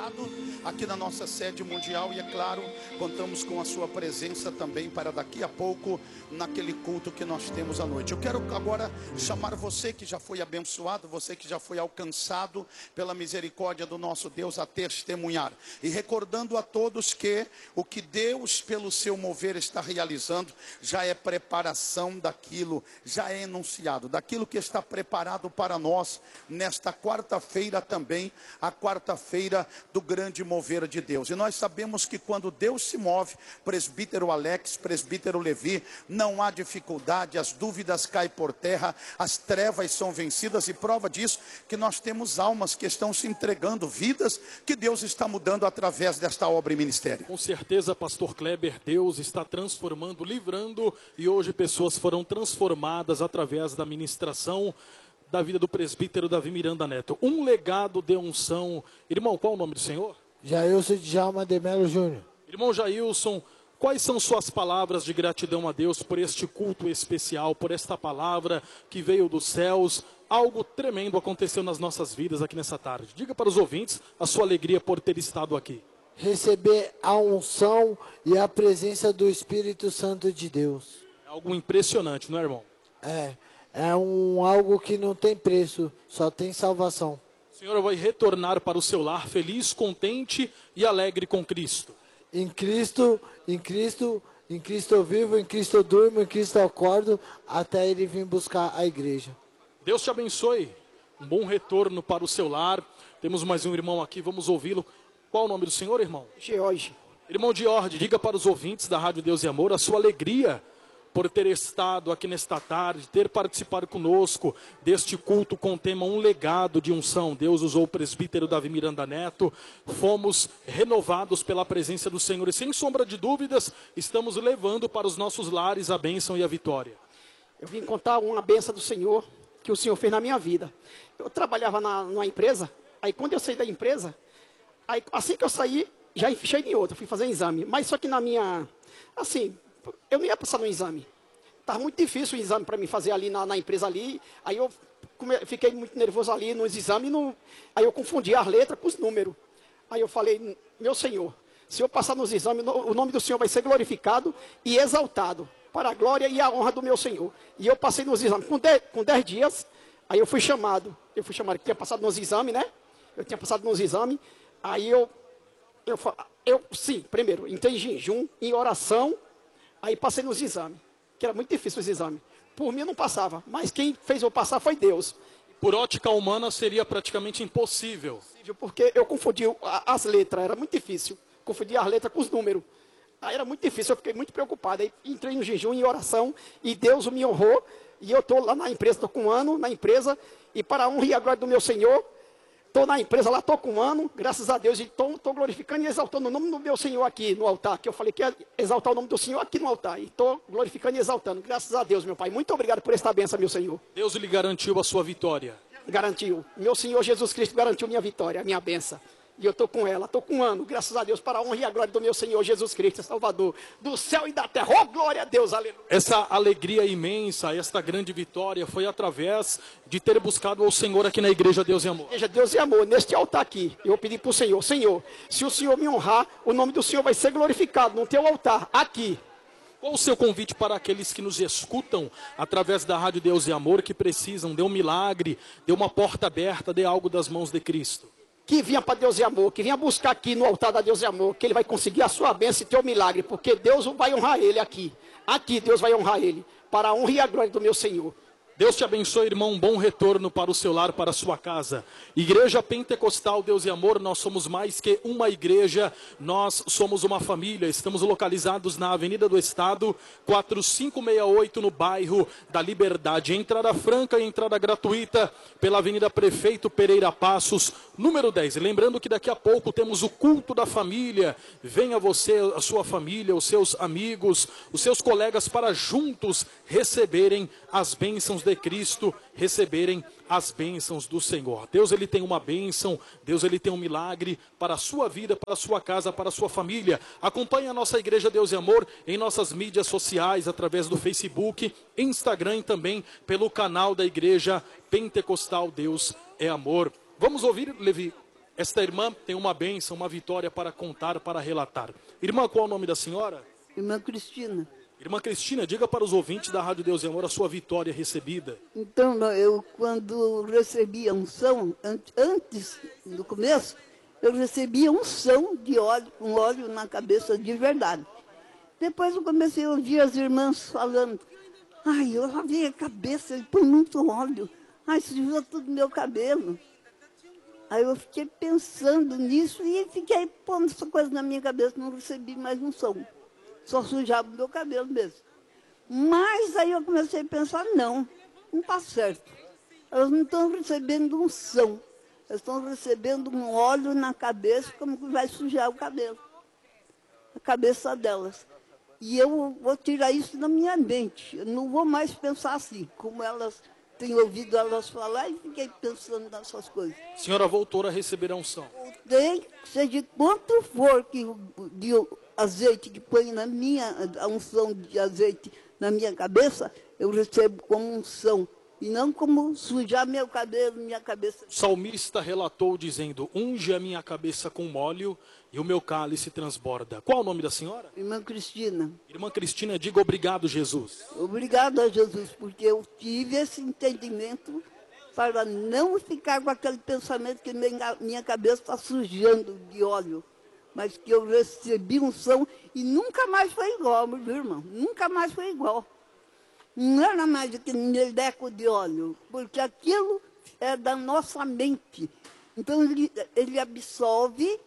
abençoado aqui na nossa sede mundial e, é claro, contamos com a sua presença também para daqui a pouco naquele culto que nós temos à noite. Eu quero agora chamar você que já foi abençoado, você que já foi alcançado pela misericórdia do nosso Deus, a testemunhar, e recordando a todos que o que Deus pelo seu mover está realizando já é preparação daquilo, já é enunciado, daquilo que está preparado para nós nesta quarta-feira também, a quarta-feira do grande mover de Deus. E nós sabemos que quando Deus se move, presbítero Alex, presbítero Levi, não há dificuldade, as dúvidas caem por terra, as trevas são vencidas, e prova disso que nós temos almas que estão se entregando, vidas que Deus está mudando através desta obra e ministério. Com certeza, pastor Kleber, Deus está transformando, livrando, e hoje pessoas foram transformadas através da ministração da vida do presbítero Davi Miranda Neto. Um legado de unção. Irmão, qual o nome do senhor? Jailson Djalma de Melo Júnior. Irmão Jailson, quais são suas palavras de gratidão a Deus por este culto especial, por esta palavra que veio dos céus? Algo tremendo aconteceu nas nossas vidas aqui nessa tarde. Diga para os ouvintes a sua alegria por ter estado aqui. Receber a unção e a presença do Espírito Santo de Deus. É algo impressionante, não é, irmão? É algo que não tem preço, só tem salvação. O senhor vai retornar para o seu lar feliz, contente e alegre com Cristo. Em Cristo eu vivo, em Cristo eu durmo, em Cristo eu acordo, até Ele vir buscar a igreja. Deus te abençoe. Um bom retorno para o seu lar. Temos mais um irmão aqui, vamos ouvi-lo. Qual o nome do senhor, irmão? George. Irmão George, diga para os ouvintes da Rádio Deus e Amor a sua alegria por ter estado aqui nesta tarde, ter participado conosco deste culto com o tema Um Legado de Unção. Deus usou o presbítero Davi Miranda Neto, fomos renovados pela presença do Senhor e, sem sombra de dúvidas, estamos levando para os nossos lares a bênção e a vitória. Eu vim contar uma bênção do Senhor, que o Senhor fez na minha vida. Eu trabalhava numa empresa, aí quando eu saí da empresa, aí assim que eu saí, já enfichei em outra, fui fazer exame. Mas só que na minha, assim, eu não ia passar no exame. Estava muito difícil o exame para mim fazer ali na empresa ali. Aí eu fiquei muito nervoso ali nos exames. Aí eu confundi as letras com os números. Aí eu falei, meu Senhor, se eu passar nos exames, o nome do Senhor vai ser glorificado e exaltado para a glória e a honra do meu Senhor. E eu passei nos exames. Com 10 dias, aí eu fui chamado. Eu que tinha passado nos exames, né? Eu tinha passado nos exames. Aí sim, primeiro, entrei em jejum, em oração. Aí passei nos exames, que era muito difícil os exames. Por mim eu não passava, mas quem fez eu passar foi Deus. Por ótica humana seria praticamente impossível. Porque eu confundi as letras, era muito difícil. Confundi as letras com os números. Aí era muito difícil, eu fiquei muito preocupado. Aí entrei no jejum, em oração, e Deus me honrou. E eu estou lá na empresa, estou com 1 ano na empresa, e para a honra e a glória do meu Senhor, estou na empresa lá, estou com 1 ano, graças a Deus, e estou glorificando e exaltando o nome do meu Senhor aqui no altar, que eu falei que ia exaltar o nome do Senhor aqui no altar, e estou glorificando e exaltando, graças a Deus, meu Pai. Muito obrigado por esta bênção, meu Senhor. Deus lhe garantiu a sua vitória. Garantiu. Meu Senhor Jesus Cristo garantiu minha vitória, minha bênção. E eu estou com ela, estou com 1 ano, graças a Deus, para a honra e a glória do meu Senhor Jesus Cristo, Salvador, do céu e da terra. Oh, glória a Deus, aleluia. Essa alegria imensa, esta grande vitória foi através de ter buscado ao Senhor aqui na Igreja Deus e Amor. Igreja Deus e Amor, neste altar aqui, eu pedi para o Senhor, Senhor, se o Senhor me honrar, o nome do Senhor vai ser glorificado no teu altar, aqui. Qual o seu convite para aqueles que nos escutam através da Rádio Deus e Amor, que precisam de um milagre, de uma porta aberta, de algo das mãos de Cristo? Que vinha para Deus e Amor, que vinha buscar aqui no altar da Deus e Amor, que ele vai conseguir a sua bênção e teu milagre, porque Deus vai honrar ele aqui. Aqui Deus vai honrar ele, para a honra e a glória do meu Senhor. Deus te abençoe, irmão, um bom retorno para o seu lar, para a sua casa. Igreja Pentecostal Deus e Amor, nós somos mais que uma igreja, nós somos uma família. Estamos localizados na Avenida do Estado, 4568, no bairro da Liberdade. Entrada franca e entrada gratuita pela Avenida Prefeito Pereira Passos, número 10. Lembrando que daqui a pouco temos o culto da família. Venha você, a sua família, os seus amigos, os seus colegas, para juntos receberem as bênçãos de Cristo, receberem as bênçãos do Senhor. Deus, ele tem uma bênção, Deus, ele tem um milagre para a sua vida, para a sua casa, para a sua família. Acompanhe a nossa Igreja Deus e Amor em nossas mídias sociais, através do Facebook, Instagram e também pelo canal da Igreja Pentecostal Deus é Amor. Vamos ouvir, Levi, Esta irmã tem uma bênção, uma vitória para contar, para relatar. Irmã, qual é o nome da senhora? Irmã Cristina. Irmã Cristina, diga para os ouvintes da Rádio Deus e Amor a sua vitória recebida. Então, eu quando recebi a unção, antes, no começo, eu recebi a unção de óleo, um óleo na cabeça de verdade. Depois eu comecei a ouvir as irmãs falando, ai, eu lavei a cabeça e põe muito óleo, ai, sujou tudo meu cabelo. Aí eu fiquei pensando nisso e fiquei pondo essa coisa na minha cabeça, não recebi mais unção. Só sujava o meu cabelo mesmo. Mas aí eu comecei a pensar, não está certo. Elas não estão recebendo unção. Elas estão recebendo um óleo na cabeça, como que vai sujar o cabelo. A cabeça delas. E eu vou tirar isso da minha mente. Eu não vou mais pensar assim, como elas têm ouvido elas falar e fiquei pensando nessas coisas. A senhora voltou a receber a unção. Voltei, seja quanto for de azeite que põe na minha, a unção de azeite na minha cabeça, eu recebo como unção. E não como sujar meu cabelo, minha cabeça. O salmista relatou dizendo, unge a minha cabeça com óleo e o meu cálice transborda. Qual o nome da senhora? Irmã Cristina. Irmã Cristina, diga obrigado, Jesus. Obrigado a Jesus, porque eu tive esse entendimento para não ficar com aquele pensamento que minha cabeça está sujando de óleo. Mas que eu recebi unção e nunca mais foi igual, meu irmão. Nunca mais foi igual. Não era mais do que um meleco de óleo, porque aquilo é da nossa mente. Então ele absorve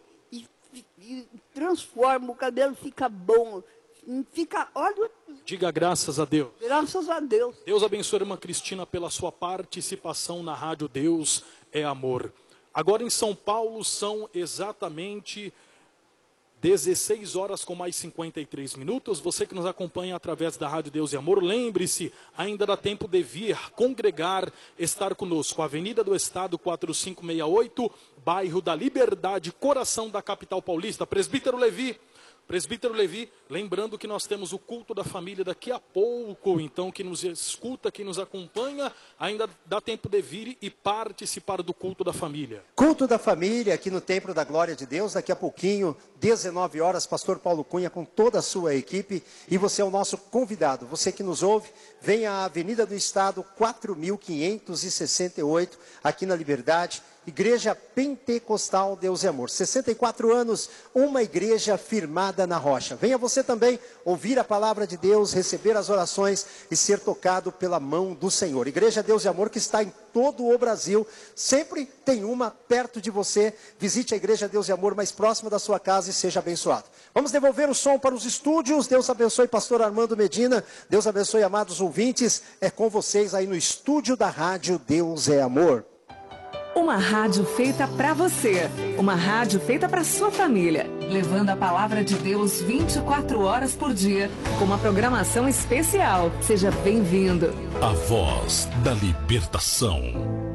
e transforma, o cabelo fica bom, fica óleo. Diga graças a Deus. Graças a Deus. Deus abençoe a irmã Cristina pela sua participação na Rádio Deus é Amor. Agora em São Paulo são exatamente 16 horas com mais 53 minutos. Você que nos acompanha através da Rádio Deus e Amor, lembre-se, ainda dá tempo de vir, congregar, estar conosco. Avenida do Estado 4568, bairro da Liberdade, coração da capital paulista. Presbítero Levi, lembrando que nós temos o culto da família daqui a pouco, então que nos escuta, que nos acompanha, ainda dá tempo de vir e participar do culto da família. Culto da família aqui no Templo da Glória de Deus, daqui a pouquinho, 19 horas, pastor Paulo Cunha com toda a sua equipe e você é o nosso convidado. Você que nos ouve, venha à Avenida do Estado 4568, aqui na Liberdade. Igreja Pentecostal Deus e Amor, 64 anos, uma igreja firmada na rocha. Venha você também ouvir a palavra de Deus, receber as orações e ser tocado pela mão do Senhor. Igreja Deus e Amor que está em todo o Brasil, sempre tem uma perto de você. Visite a Igreja Deus e Amor mais próxima da sua casa e seja abençoado. Vamos devolver o som para os estúdios. Deus abençoe pastor Armando Medina, Deus abençoe amados ouvintes. É com vocês aí no estúdio da Rádio Deus é Amor. Uma rádio feita para você, uma rádio feita para sua família, levando a palavra de Deus 24 horas por dia, com uma programação especial. Seja bem-vindo. A voz da libertação.